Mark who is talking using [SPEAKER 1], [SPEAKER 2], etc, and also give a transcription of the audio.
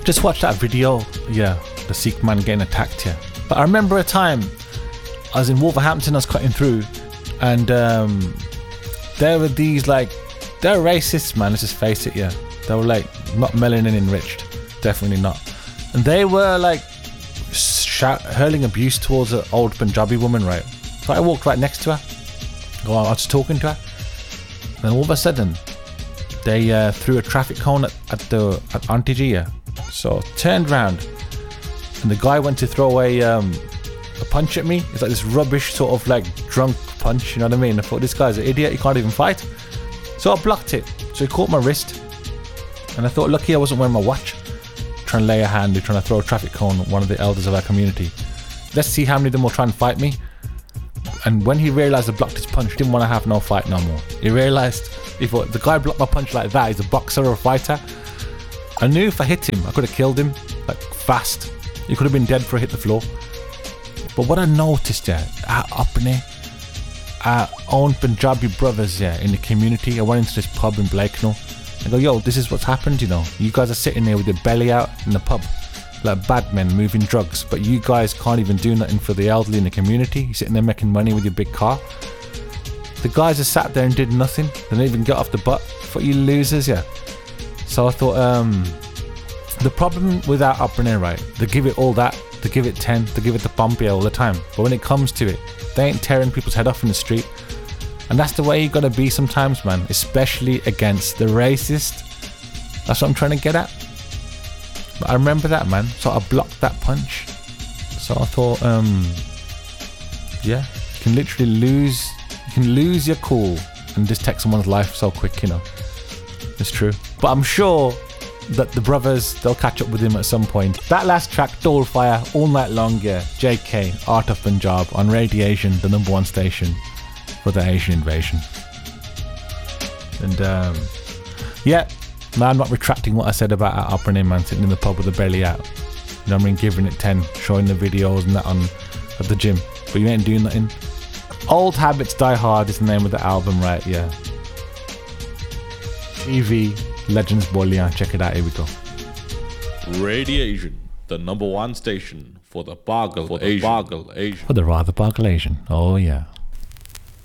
[SPEAKER 1] Just watch that video, yeah, the Sikh man getting attacked here. But I remember a time I was in Wolverhampton, I was cutting through, and there were these like, they're racists, man, let's just face it, yeah. They were like not melanin enriched, definitely not. And they were like hurling abuse towards an old Punjabi woman, right? So I walked right next to her. I was just talking to her. And then all of a sudden, they threw a traffic cone at Auntie G, yeah. So turned round, and the guy went to throw a punch at me. It's like this rubbish sort of like drunk punch, you know what I mean? I thought, this guy's an idiot, he can't even fight. So I blocked it. So he caught my wrist, and I thought, lucky I wasn't wearing my watch. Trying to lay a hand, trying to throw a traffic cone at one of the elders of our community. Let's see how many of them will try and fight me. And when he realised I blocked his punch, he didn't want to have no fight no more. He realised, he thought, the guy blocked my punch like that, he's a boxer or a fighter. I knew if I hit him, I could have killed him, like fast. He could have been dead before I hit the floor. But what I noticed, yeah, up in there, our own Punjabi brothers, yeah, in the community, I went into this pub in Blakenall. I go, yo, this is what's happened, you know. You guys are sitting there with your belly out in the pub, like bad men moving drugs, but you guys can't even do nothing for the elderly in the community. You're sitting there making money with your big car. The guys just sat there and did nothing. They didn't even get off the butt. For you losers, yeah. So I thought, the problem with our upbringing, right, they give it all that, they give it 10, they give it the Pompey all the time. But when it comes to it, they ain't tearing people's head off in the street. And that's the way you gotta be sometimes, man, especially against the racist. That's what I'm trying to get at. But I remember that, man. So I blocked that punch. So I thought, yeah, you can literally lose your cool and just take someone's life so quick, you know. It's true. But I'm sure that the brothers, they'll catch up with him at some point. That last track, Dolefire, all night long, yeah. JK, Art of Punjab on Radiation, the #1 station for the Asian invasion. And yeah, man, I'm not retracting what I said about our upbringing, man, sitting in the pub with the belly out. You know what I mean? Giving it 10, showing the videos and that on at the gym. But you ain't doing nothing. Old Habits Die Hard is the name of the album, right? Yeah. TV Legends Bolian. Check it out. Here we go.
[SPEAKER 2] Radiation, the #1 station for the Bargle Asian.
[SPEAKER 1] For the rather Bargle Asian. Oh yeah.